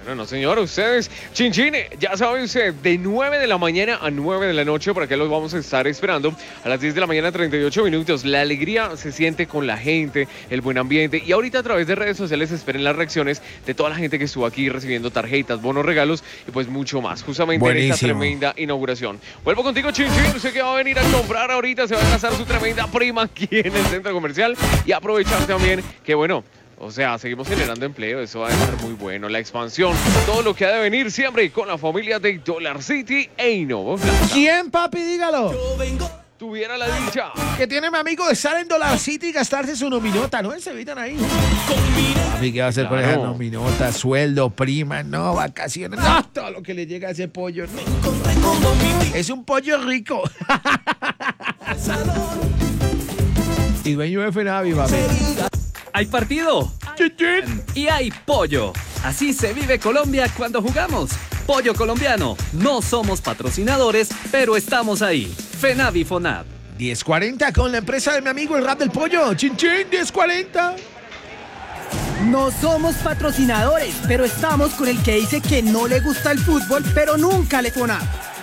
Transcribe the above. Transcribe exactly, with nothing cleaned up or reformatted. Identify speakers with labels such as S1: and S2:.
S1: No, no, señor, ustedes, Chinchine, ya saben usted, de nueve de la mañana a nueve de la noche, por acá los vamos a estar esperando, a las diez de la mañana, treinta y ocho minutos, la alegría se siente con la gente, el buen ambiente, y ahorita a través de redes sociales esperen las reacciones de toda la gente que estuvo aquí recibiendo tarjetas, bonos, regalos, y pues mucho más, justamente
S2: Buenísimo.
S1: en esta tremenda inauguración. Vuelvo contigo, Chinchín, usted que va a venir a comprar ahorita, se va a gastar su tremenda prima aquí en el centro comercial, y aprovechar también que, bueno, o sea, seguimos generando empleo, eso va a estar muy bueno. La expansión, todo lo que ha de venir siempre con la familia de Dollar City e Innova Plaza.
S2: ¿Quién, papi? Dígalo.
S1: Tuviera la dicha.
S2: Que tiene mi amigo de estar en Dollar City y gastarse su nominota, ¿no? Se evitan ahí. Papi, ¿qué va a hacer con esa
S1: Claro.
S2: nominota? Sueldo, prima, no, vacaciones, no, todo lo que le llega a ese pollo, no. Es un pollo rico. Y dueño de Fenavi, papi.
S3: Hay partido y hay pollo. Así se vive Colombia cuando jugamos. Pollo colombiano. No somos patrocinadores, pero estamos ahí. Fenavi Fonab.
S2: diez cuarenta con la empresa de mi amigo el Rap del Pollo. Chin chin, diez cuarenta.
S4: No somos patrocinadores, pero estamos con el que dice que no le gusta el fútbol, pero nunca le Fonab.